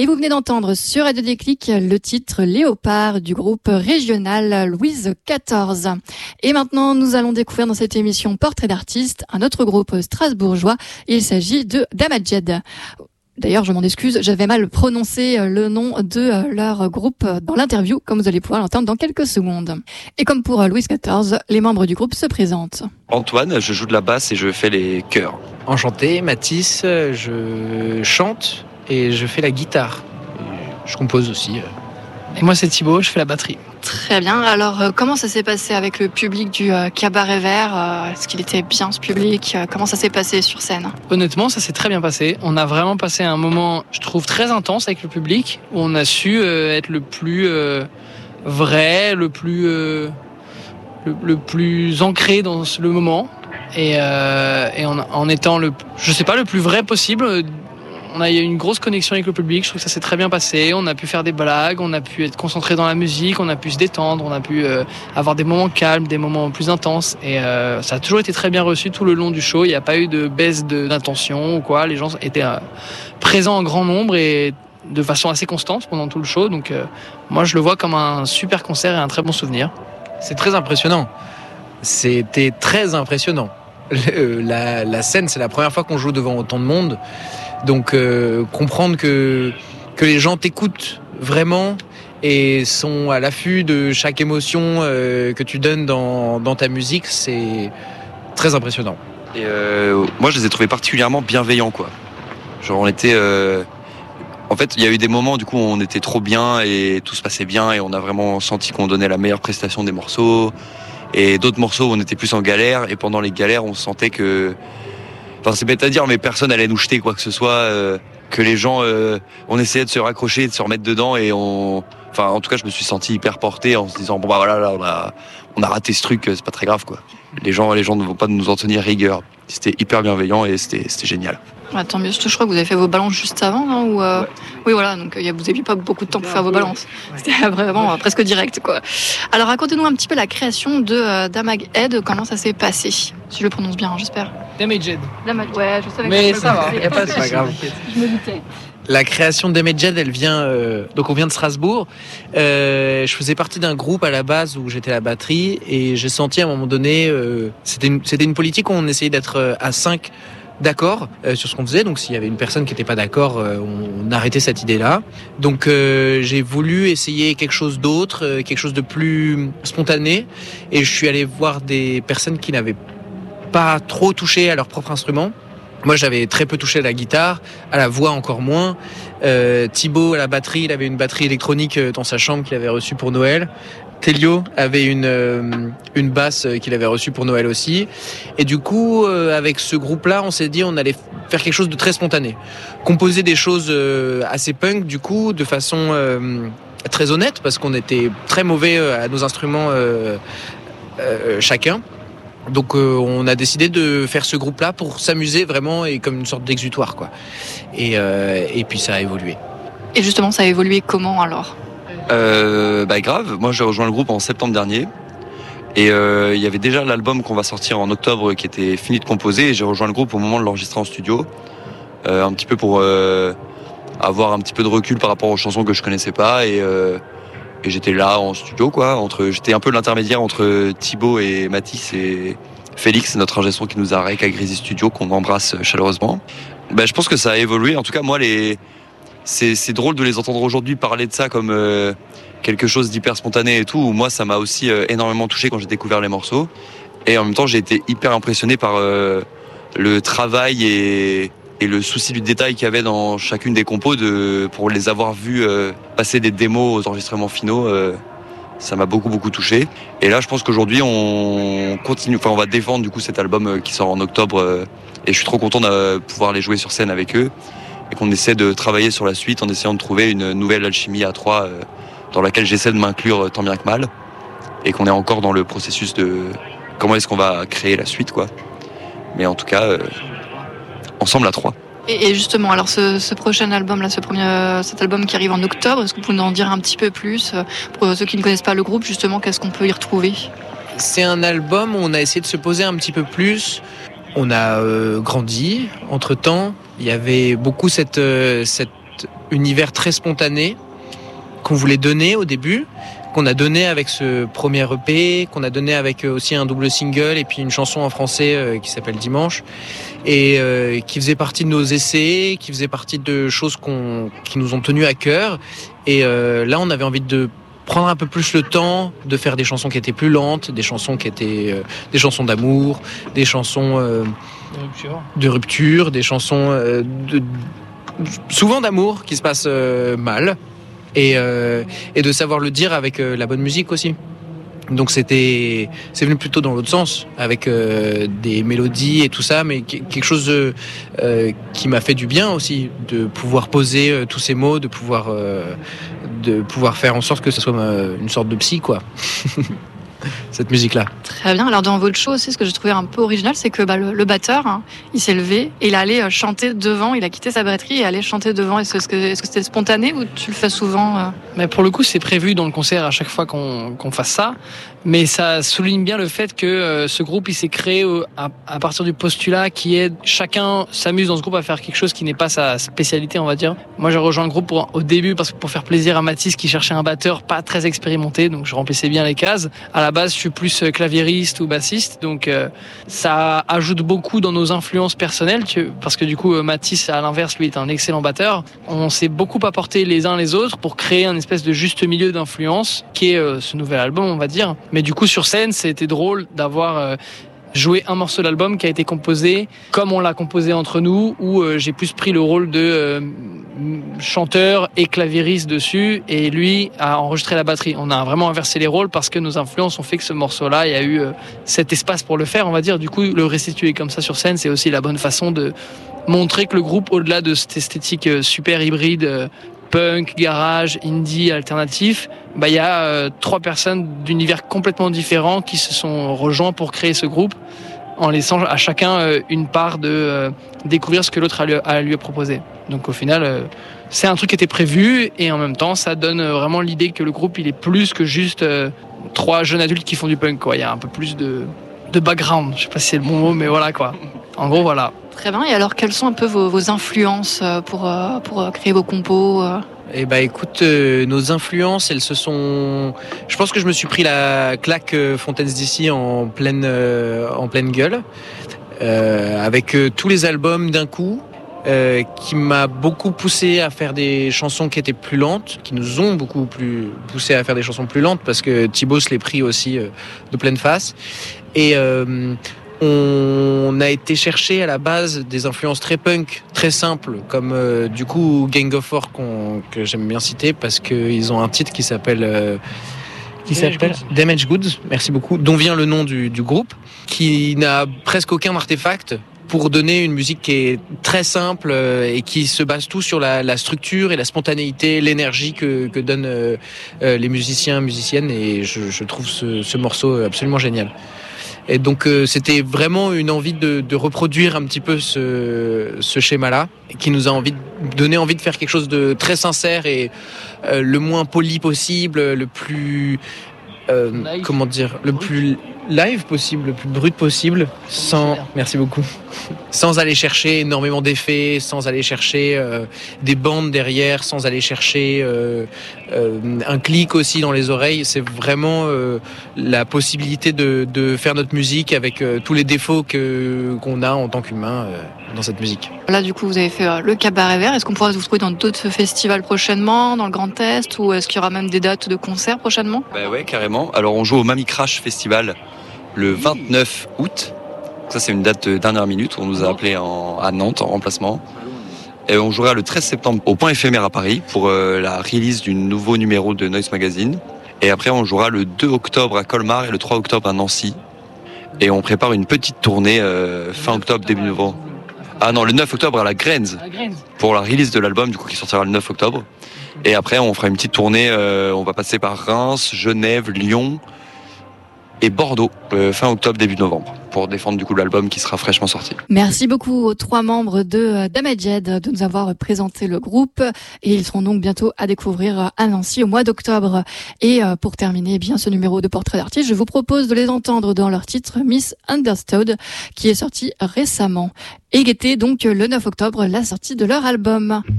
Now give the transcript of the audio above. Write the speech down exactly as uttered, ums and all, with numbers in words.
Et vous venez d'entendre sur Radio Déclic le titre Léopard du groupe régional Louise quatorze. Et maintenant, nous allons découvrir dans cette émission Portrait d'artiste un autre groupe strasbourgeois. Il s'agit de Damaged. D'ailleurs, je m'en excuse, j'avais mal prononcé le nom de leur groupe dans l'interview, comme vous allez pouvoir l'entendre dans quelques secondes. Et comme pour Louise quatorze, les membres du groupe se présentent. Antoine, je joue de la basse et je fais les chœurs. Enchanté, Mathis, je chante et je fais la guitare. Je compose aussi. Et moi c'est Thibaut, je fais la batterie. Très bien. Alors, euh, comment ça s'est passé avec le public du euh, Cabaret Vert euh, Est-ce qu'il était bien ce public euh, Comment ça s'est passé sur scène? Honnêtement, ça s'est très bien passé. On a vraiment passé un moment, je trouve, très intense avec le public, où on a su euh, être le plus euh, vrai, le plus, euh, le, le plus ancré dans le moment, et, euh, et en, en étant le, je sais pas, le plus vrai possible. On a eu une grosse connexion avec le public, je trouve que ça s'est très bien passé, on a pu faire des blagues, on a pu être concentré dans la musique, on a pu se détendre, on a pu euh, avoir des moments calmes, des moments plus intenses, et euh, ça a toujours été très bien reçu tout le long du show, il n'y a pas eu de baisse de, d'intention ou quoi, les gens étaient euh, présents en grand nombre et de façon assez constante pendant tout le show, donc euh, moi je le vois comme un super concert et un très bon souvenir. C'est très impressionnant, c'était très impressionnant. Le, la, la scène, c'est la première fois qu'on joue devant autant de monde. Donc euh, comprendre que, que les gens t'écoutent vraiment et sont à l'affût de chaque émotion euh, que tu donnes dans, dans ta musique, c'est très impressionnant. Et euh, moi je les ai trouvés particulièrement bienveillants, quoi. Genre on était... Euh... En fait il y a eu des moments du coup où on était trop bien et tout se passait bien et on a vraiment senti qu'on donnait la meilleure prestation des morceaux. Et d'autres morceaux où on était plus en galère et pendant les galères on sentait que... Enfin, c'est bête à dire, mais personne allait nous jeter quoi que ce soit. Euh, que les gens, euh, on essayait de se raccrocher, de se remettre dedans, et on, enfin, en tout cas, je me suis senti hyper porté en se disant bon bah voilà, là, on a, on a raté ce truc, c'est pas très grave quoi. Les gens, les gens ne vont pas nous en tenir rigueur. C'était hyper bienveillant et c'était, c'était génial. Ah, tant mieux. Je crois que vous avez fait vos balances juste avant, non ou euh... ouais. Oui, voilà. Donc euh, vous n'aviez pas beaucoup de temps pour faire vos balances. Ouais. C'était vraiment euh, presque direct, quoi. Alors racontez-nous un petit peu la création de euh, Damaged. Comment ça s'est passé? Si je le prononce bien, j'espère. Damaged. Damaged. Ouais, je savais. Mais ça va. Y a pas de pas grave. Je me doutais. La création de Damaged, elle vient. Euh, donc on vient de Strasbourg. Euh, je faisais partie d'un groupe à la base où j'étais à la batterie et j'ai senti à un moment donné, euh, c'était une, c'était une politique où on essayait d'être à cinq d'accord euh, sur ce qu'on faisait. Donc s'il y avait une personne qui n'était pas d'accord, euh, on, on arrêtait cette idée-là. Donc euh, j'ai voulu essayer quelque chose d'autre, euh, quelque chose de plus spontané. Et je suis allé voir des personnes qui n'avaient pas trop touché à leur propre instrument. Moi, j'avais très peu touché à la guitare, à la voix encore moins. Euh, Thibaut, à la batterie, il avait une batterie électronique dans sa chambre qu'il avait reçue pour Noël. Télio avait une euh, une basse qu'il avait reçue pour Noël aussi. Et du coup, euh, avec ce groupe-là, on s'est dit on allait faire quelque chose de très spontané. Composer des choses euh, assez punk, du coup, de façon euh, très honnête, parce qu'on était très mauvais à nos instruments euh, euh, chacun. Donc euh, on a décidé de faire ce groupe-là pour s'amuser vraiment et comme une sorte d'exutoire, quoi. Et, euh, et puis ça a évolué. Et justement, ça a évolué comment alors ? Euh, bah grave, moi j'ai rejoint le groupe en septembre dernier et il euh, y avait déjà l'album qu'on va sortir en octobre qui était fini de composer et j'ai rejoint le groupe au moment de l'enregistrer en studio, euh, un petit peu pour euh, avoir un petit peu de recul par rapport aux chansons que je connaissais pas et, euh, et j'étais là en studio quoi, entre, j'étais un peu l'intermédiaire entre Thibaut et Mathis et Félix, notre ingé son qui nous a rec à Grizzly Studio, qu'on embrasse chaleureusement. Bah, je pense que ça a évolué, en tout cas moi les... C'est, c'est drôle de les entendre aujourd'hui parler de ça comme euh, quelque chose d'hyper spontané et tout. Moi, ça m'a aussi euh, énormément touché quand j'ai découvert les morceaux. Et en même temps, j'ai été hyper impressionné par euh, le travail et, et le souci du détail qu'il y avait dans chacune des compos. De, pour les avoir vus euh, passer des démos aux enregistrements finaux, euh, ça m'a beaucoup beaucoup touché. Et là, je pense qu'aujourd'hui, on continue. Enfin, on va défendre du coup cet album euh, qui sort en octobre. Euh, et je suis trop content de pouvoir les jouer sur scène avec eux. Et qu'on essaie de travailler sur la suite en essayant de trouver une nouvelle alchimie à trois euh, dans laquelle j'essaie de m'inclure tant bien que mal et qu'on est encore dans le processus de comment est-ce qu'on va créer la suite quoi. Mais en tout cas euh, ensemble à trois. Et, et justement alors ce, ce prochain album là, ce premier, cet album qui arrive en octobre, est-ce que vous pouvez nous en dire un petit peu plus pour ceux qui ne connaissent pas le groupe justement, qu'est-ce qu'on peut y retrouver? C'est un album où on a essayé de se poser un petit peu plus. On a euh, grandi entre-temps. Il y avait beaucoup cette, euh, cette univers très spontané qu'on voulait donner au début, qu'on a donné avec ce premier E P, qu'on a donné avec aussi un double single et puis une chanson en français euh, qui s'appelle Dimanche, et euh, qui faisait partie de nos essais, qui faisait partie de choses qu'on, qui nous ont tenus à cœur. Et euh, là, on avait envie de prendre un peu plus le temps de faire des chansons qui étaient plus lentes, des chansons qui étaient euh, des chansons d'amour, des chansons euh, de rupture, de rupture, des chansons euh, de, souvent d'amour qui se passent euh, mal. Et, euh, et de savoir le dire avec euh, la bonne musique aussi. Donc c'était, c'est venu plutôt dans l'autre sens, avec euh, des mélodies et tout ça, mais quelque chose de, euh, qui m'a fait du bien aussi, de pouvoir poser euh, tous ces mots, de pouvoir, euh, de pouvoir faire en sorte que ce soit euh, une sorte de psy, quoi. Cette musique-là. Très bien. Alors dans votre show aussi, ce que j'ai trouvé un peu original, c'est que bah, le, le batteur, hein, il s'est levé et il allait chanter devant. Il a quitté sa batterie et allait chanter devant. Est-ce que, est-ce que c'était spontané ou tu le fais souvent euh... Mais pour le coup, c'est prévu dans le concert à chaque fois qu'on, qu'on fasse ça. Mais ça souligne bien le fait que euh, ce groupe, il s'est créé euh, à, à partir du postulat qui est chacun s'amuse dans ce groupe à faire quelque chose qui n'est pas sa spécialité, on va dire. Moi, j'ai rejoint le groupe pour, au début parce que pour faire plaisir à Mathis qui cherchait un batteur pas très expérimenté, donc je remplissais bien les cases. À la base, je suis plus claviériste ou bassiste, donc euh, ça ajoute beaucoup dans nos influences personnelles, tu, parce que du coup, euh, Mathis, à l'inverse, lui, est un excellent batteur. On s'est beaucoup apporté les uns les autres pour créer un espèce de juste milieu d'influence qui est euh, ce nouvel album, on va dire. Mais du coup, sur scène, c'était drôle d'avoir euh, joué un morceau d'album qui a été composé comme on l'a composé entre nous, où euh, j'ai plus pris le rôle de euh, chanteur et claviériste dessus, et lui a enregistré la batterie. On a vraiment inversé les rôles parce que nos influences ont fait que ce morceau-là, il y a eu euh, cet espace pour le faire, on va dire. Du coup, le restituer comme ça sur scène, c'est aussi la bonne façon de montrer que le groupe, au-delà de cette esthétique euh, super hybride, euh, punk, garage, indie, alternatif, bah il y a euh, trois personnes d'univers complètement différents qui se sont rejoints pour créer ce groupe, en laissant à chacun euh, une part de euh, découvrir ce que l'autre a lui, a lui proposé. Donc au final, euh, c'est un truc qui était prévu, et en même temps, ça donne vraiment l'idée que le groupe, il est plus que juste euh, trois jeunes adultes qui font du punk, quoi. Il y a un peu plus de, de background. Je sais pas si c'est le bon mot, mais voilà, quoi. En gros, voilà. Très bien. Et alors, quelles sont un peu vos, vos influences pour, pour créer vos compos ? Eh ben, écoute, euh, nos influences, elles se sont... Je pense que je me suis pris la claque euh, Fontaines D C en pleine, euh, en pleine gueule, euh, avec euh, tous les albums d'un coup, euh, qui m'a beaucoup poussé à faire des chansons qui étaient plus lentes, qui nous ont beaucoup plus poussé à faire des chansons plus lentes, parce que Thibaut se l'est pris aussi euh, de pleine face. Et... Euh, on a été chercher à la base des influences très punk, très simples, comme euh, du coup Gang of Four qu'on, que j'aime bien citer parce qu'ils ont un titre qui s'appelle euh, qui Damage s'appelle Goods. Damage Goods, merci beaucoup, dont vient le nom du, du groupe, qui n'a presque aucun artefact pour donner une musique qui est très simple euh, et qui se base tout sur la, la structure et la spontanéité, l'énergie que, que donnent euh, euh, les musiciens, musiciennes, et je, je trouve ce, ce morceau absolument génial. Et donc euh, c'était vraiment une envie de, de reproduire un petit peu ce, ce schéma-là, qui nous a envie de donner envie de faire quelque chose de très sincère et euh, le moins poli possible, le plus euh, comment dire, le plus live possible, le plus brut possible, sans merci beaucoup, sans aller chercher énormément d'effets, sans aller chercher euh, des bandes derrière, sans aller chercher euh, euh, un clic aussi dans les oreilles. C'est vraiment euh, la possibilité de, de faire notre musique avec euh, tous les défauts que qu'on a en tant qu'humain euh, dans cette musique. Là, du coup, vous avez fait euh, le Cabaret Vert. Est-ce qu'on pourra vous trouver dans d'autres festivals prochainement, dans le Grand Est, ou est-ce qu'il y aura même des dates de concerts prochainement ? Bah ouais, carrément. Alors on joue au Mamie Crash Festival le vingt-neuf août. Ça, c'est une date de dernière minute. On nous a appelé en, à Nantes en remplacement. Et on jouera le treize septembre au Point Éphémère à Paris pour euh, la release du nouveau numéro de Noise Magazine. Et après, on jouera le deux octobre à Colmar et le trois octobre à Nancy. Et on prépare une petite tournée euh, fin octobre, début novembre. Ah non, le neuf octobre à la Grenze pour la release de l'album, du coup, qui sortira le neuf octobre. Et après, on fera une petite tournée. Euh, on va passer par Reims, Genève, Lyon et Bordeaux euh, fin octobre, début novembre, pour défendre du coup l'album qui sera fraîchement sorti. Merci beaucoup aux trois membres de Damaged de nous avoir présenté le groupe, et ils seront donc bientôt à découvrir à Nancy au mois d'octobre. Et pour terminer bien ce numéro de Portrait d'artiste, je vous propose de les entendre dans leur titre Miss Understood, qui est sorti récemment et guettez donc le neuf octobre la sortie de leur album.